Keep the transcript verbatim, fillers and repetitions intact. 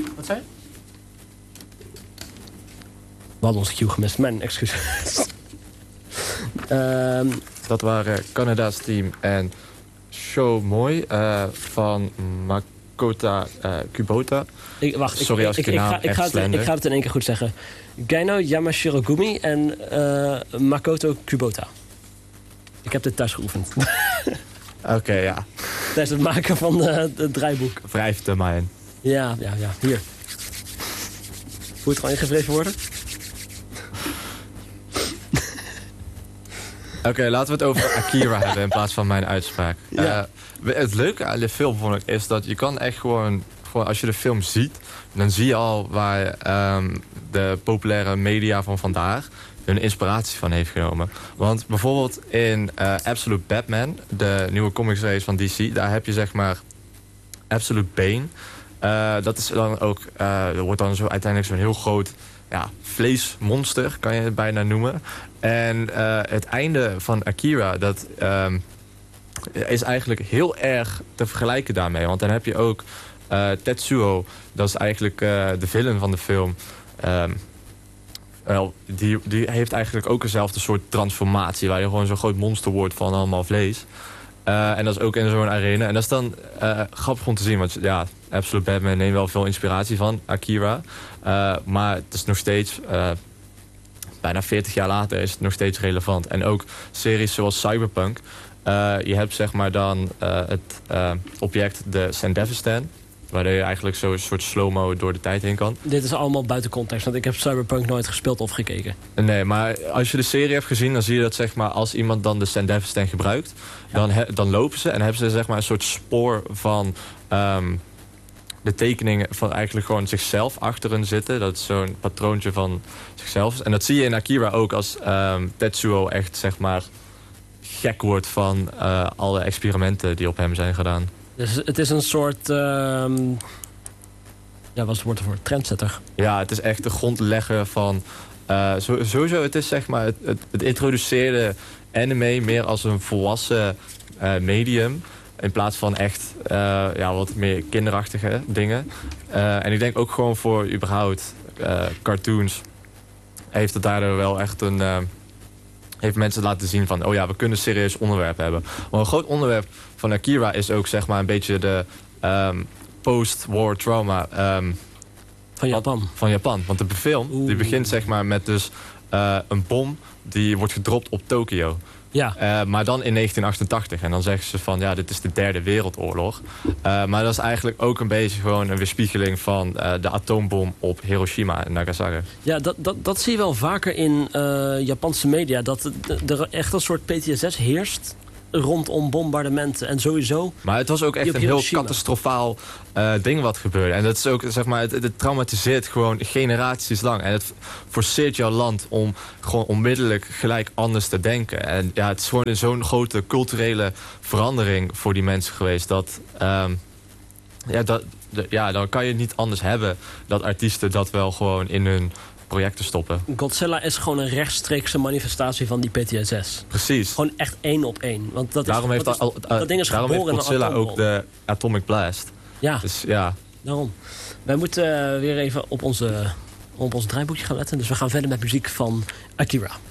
Wat zei je? We hadden onze cue gemist. Mijn excuses. um, Dat waren Canada's team en Show Mooi uh, van Makota uh, Kubota. Ik, wacht, Sorry ik, als ik, ik, je ik, naam ga, ik, echt ga het, slender. ik ga het in één keer goed zeggen. Geino Yamashirogumi en uh, Makoto Kubota. Ik heb dit thuis geoefend. Oké, okay, ja. Tijdens het maken van de, het draaiboek. Wrijftermijn. Ja, ja, ja. Hier. Moet het gewoon ingevreven worden? Oké, okay, laten we het over Akira hebben in plaats van mijn uitspraak. Ja. Uh, het leuke aan de film vond ik is dat je kan echt gewoon, gewoon... Als je de film ziet, dan zie je al waar um, de populaire media van vandaag hun inspiratie van heeft genomen. Want bijvoorbeeld in uh, Absolute Batman, de nieuwe comics van D C... daar heb je zeg maar Absolute Bane. Uh, dat is dan ook, uh, er wordt dan zo uiteindelijk zo'n heel groot ja, vleesmonster, kan je het bijna noemen. En uh, het einde van Akira, dat um, is eigenlijk heel erg te vergelijken daarmee. Want dan heb je ook uh, Tetsuo, dat is eigenlijk uh, de villain van de film. Um, Wel, die, die heeft eigenlijk ook eenzelfde soort transformatie, waar je gewoon zo'n groot monster wordt van allemaal vlees. Uh, en dat is ook in zo'n arena. En dat is dan uh, grappig om te zien, want ja, Absolute Batman neemt wel veel inspiratie van Akira. Uh, maar het is nog steeds, uh, bijna veertig jaar later is het nog steeds relevant. En ook series zoals Cyberpunk. Uh, je hebt zeg maar dan uh, het uh, object de Sandevistan, waardoor je eigenlijk zo'n soort slow-mo door de tijd heen kan. Dit is allemaal buiten context, want ik heb Cyberpunk nooit gespeeld of gekeken. Nee, maar als je de serie hebt gezien, dan zie je dat zeg maar, als iemand dan de Sandevistan gebruikt, ja. dan, he, dan lopen ze en hebben ze zeg maar, een soort spoor van um, de tekeningen van eigenlijk gewoon zichzelf achterin zitten. Dat is zo'n patroontje van zichzelf. En dat zie je in Akira ook als um, Tetsuo echt zeg maar gek wordt van uh, alle experimenten die op hem zijn gedaan. Dus het is een soort, uh, ja, wat is het woord ervoor? Trendsetter. Ja, het is echt de grondlegger van, uh, sowieso, het is zeg maar, het, het, het introduceerde anime meer als een volwassen uh, medium, in plaats van echt uh, ja, wat meer kinderachtige dingen. Uh, en ik denk ook gewoon voor überhaupt uh, cartoons heeft het daardoor wel echt een... Uh, heeft mensen laten zien van, oh ja, we kunnen een serieus onderwerp hebben. Maar een groot onderwerp van Akira is ook zeg maar een beetje de um, post-war trauma um, van Japan. Van, van Japan. Want de film Oeh. die begint zeg maar met dus uh, een bom die wordt gedropt op Tokio. Ja. Uh, maar dan in negentien achtentachtig. En dan zeggen ze van, ja, dit is de derde wereldoorlog. Uh, maar dat is eigenlijk ook een beetje gewoon een weerspiegeling van uh, de atoombom op Hiroshima en Nagasaki. Ja, dat, dat, dat zie je wel vaker in uh, Japanse media. Dat er echt een soort P T S S heerst rondom bombardementen en sowieso. Maar het was ook echt een heel catastrofaal uh, ding wat gebeurde. En dat is ook, zeg maar, het, het traumatiseert gewoon generaties lang. En het forceert jouw land om gewoon onmiddellijk gelijk anders te denken. En ja, het is gewoon zo'n grote culturele verandering voor die mensen geweest. Dat, um, ja, dat, de, ja, dan kan je het niet anders hebben dat artiesten dat wel gewoon in hun projecten stoppen. Godzilla is gewoon een rechtstreekse manifestatie van die P T S S. Precies. Gewoon echt één op één. Want dat, daarom is, heeft, dat, al, is, dat ding is daarom heeft Godzilla ook de Atomic Blast. Ja, dus, ja. daarom. Wij moeten uh, weer even op, onze, op ons draaiboekje gaan letten. Dus we gaan verder met muziek van Akira.